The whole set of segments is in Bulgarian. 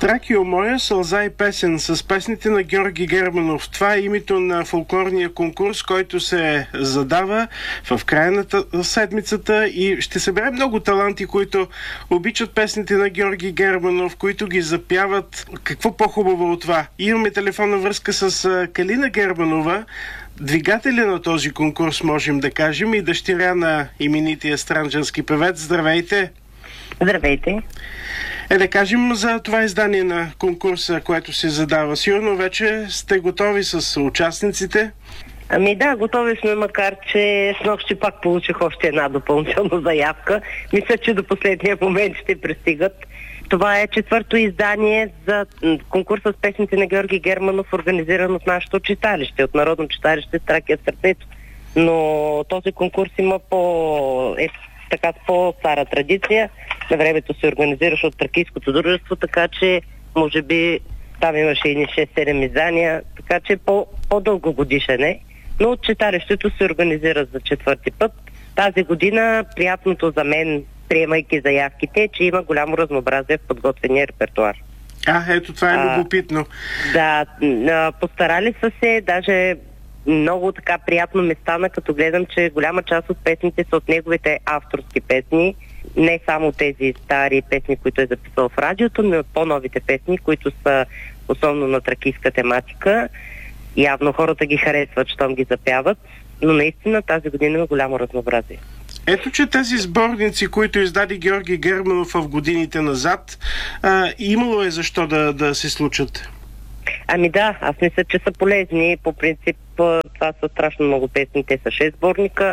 Тракио моя, сълза и песен с песните на Георги Германов. Това е името на фолклорния конкурс, който се задава в края на седмицата и ще събере много таланти, които обичат песните на Георги Германов, които ги запяват. Какво по-хубаво от това? Имаме телефонна връзка с Калина Германова, двигателя на този конкурс, можем да кажем, и дъщеря на именития странджански певец. Здравейте! Здравейте! Да кажем за това издание на конкурса, което се задава. Сигурно вече сте готови с участниците? Ами да, готови сме, макар че снощи пак получих още една допълнителна заявка. Мисля, че до последния момент ще пристигат. Това е четвърто издание за конкурса с песните на Георги Германов, организиран от нашето читалище, от Народно читалище Тракия сърцето. Но този конкурс има по-стара традиция. На времето се организираше от Тракийското дружество, така че може би там имаше и 6-7 издания, така че по-дългогодишен е. Но от читалището се организира за четвърти път. Тази година приятното за мен, приемайки заявките, че има голямо разнообразие в подготвения репертуар. Ето това е любопитно. Да, постарали са се, даже много така приятно ме стана, като гледам, че голяма част от песните са от неговите авторски песни. Не само тези стари песни, които е записал в радиото, но и от по-новите песни, които са основно на тракийска тематика. Явно хората ги харесват, щом ги запяват, но наистина тази година има голямо разнообразие. Ето, че тези сборници, които издаде Георги Германов в годините назад, имало е защо да се случат. Ами да, аз мисля, че са полезни. По принцип това са страшно много песни, те са 6 сборника.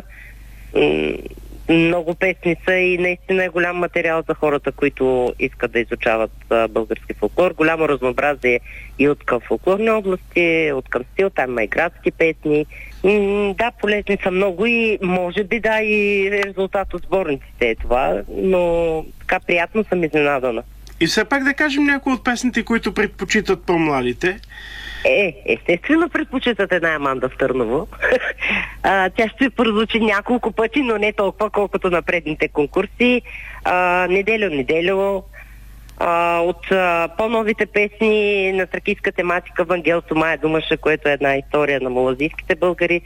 Много песни са и наистина е голям материал за хората, които искат да изучават български фолклор. Голямо разнообразие и от към фолклорни области, от към стил, там има и градски песни. Да, полезни са много и може би да и резултат от сборниците е това, но така приятно съм изненадана. И все пак да кажем някои от песните, които предпочитат по-младите. Естествено предпочитат една Аманда в Търново. Тя ще прозвучи няколко пъти, но не толкова, колкото на предните конкурси. Неделю. От по-новите песни на тракийска тематика Вангел Сомая Думаша, което е една история на малазийските българи,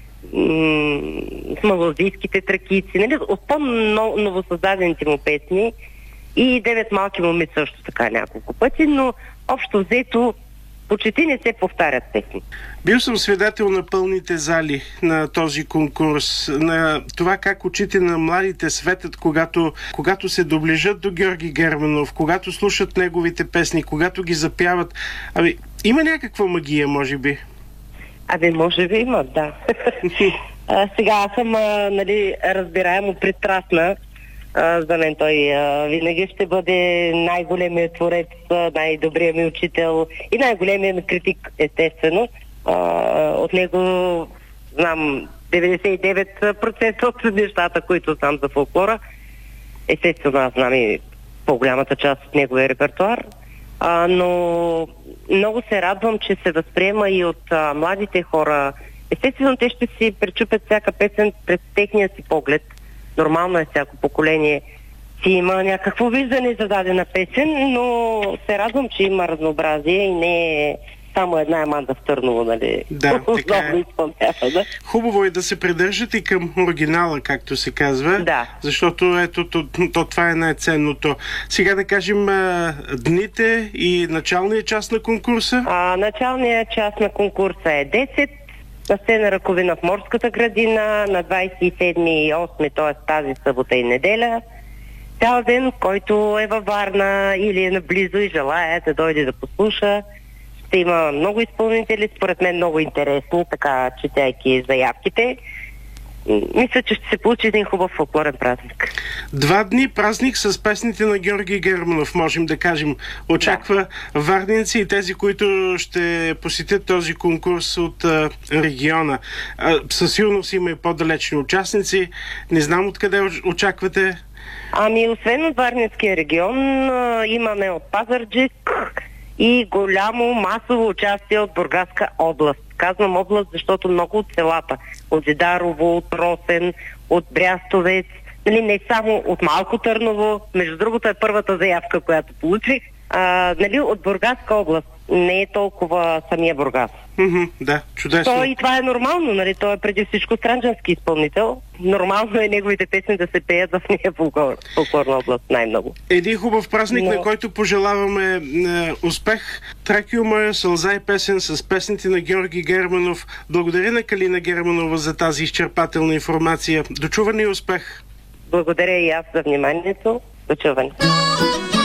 с малазийските тракийци, нали? От по-новосъздадените му песни и 9 малки моми също така няколко пъти, но общо взето почти не се повтарят песни. Бил съм свидетел на пълните зали на този конкурс, на това как очите на младите светят, когато се доближат до Георги Германов, когато слушат неговите песни, когато ги запяват. Има някаква магия, може би? Може би има, да. Сега аз съм, разбираемо пристрастна. За мен той винаги ще бъде най-големият творец, най-добрият ми учител и най-големият ми критик, естествено. От него знам 99% от нещата, които знам за фолклора. Естествено, аз знам и по-голямата част от неговия репертуар. Но много се радвам, че се възприема и от младите хора. Естествено, те ще си пречупят всяка песен през техния си поглед. Нормално е, всяко поколение си има някакво виждане за дадена песен, но се радвам, че има разнообразие и не е само една Аманда в Търново, нали? Да, така е. Хубаво е да се придържат и към оригинала, както се казва, да. Защото това е най-ценното. Сега да кажем дните и началния част на конкурса. Началният част на конкурса е 10. На сцена Раковина в Морската градина на 27 и 8, т.е. тази събота и неделя. Цял ден, който е във Варна или е наблизо и желая да дойде да послуша. Ще има много изпълнители, според мен много интересни, така четяйки заявките. Мисля, че ще се получи един хубав фолклорен празник. 2 дни празник с песните на Георги Германов, можем да кажем. Очаква варненци и тези, които ще посетят този конкурс от региона. Със сигурност има и по-далечни участници. Не знам откъде очаквате. Освен от Варненския регион, имаме от Пазарджик и голямо масово участие от Бургаска област. Казвам област, защото много от селата, от Зидарово, от Росен, от Брястовец, не само от Малко Търново. Между другото е първата заявка, която получих. нали, от Бургаска област. Не е толкова самия Бургас. Да, чудесно. И това е нормално, нали? Той е преди всичко странджански изпълнител. Нормално е неговите песни да се пеят в нея фолклорна област най-много. Един хубав празник, на който пожелаваме успех. Тракиума, сълза и песен с песните на Георги Германов. Благодаря на Калина Германова за тази изчерпателна информация. До чуване и успех! Благодаря и аз за вниманието. До чуване!